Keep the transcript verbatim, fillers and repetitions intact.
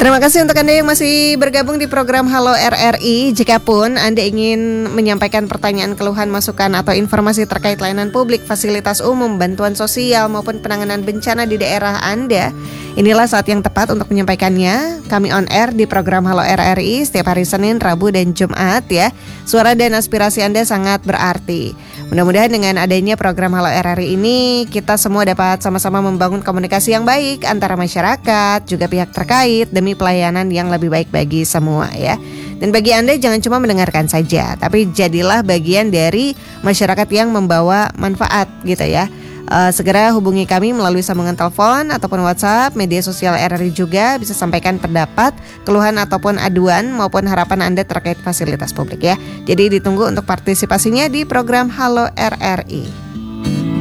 Terima kasih untuk Anda yang masih bergabung di program Halo R R I. Jikapun Anda ingin menyampaikan pertanyaan, keluhan, masukan, atau informasi terkait layanan publik, fasilitas umum, bantuan sosial, maupun penanganan bencana di daerah Anda, inilah saat yang tepat untuk menyampaikannya. Kami on air di program Halo R R I setiap hari Senin, Rabu, dan Jumat ya. Suara dan aspirasi Anda sangat berarti. Mudah-mudahan dengan adanya program Halo R R I ini, kita semua dapat sama-sama membangun komunikasi yang baik antara masyarakat, juga pihak terkait, demi pelayanan yang lebih baik bagi semua ya. Dan bagi Anda jangan cuma mendengarkan saja, tapi jadilah bagian dari masyarakat yang membawa manfaat gitu ya. Uh, segera hubungi kami melalui sambungan telepon ataupun WhatsApp, media sosial R R I juga bisa sampaikan pendapat, keluhan ataupun aduan maupun harapan Anda terkait fasilitas publik ya. Jadi ditunggu untuk partisipasinya di program Halo R R I.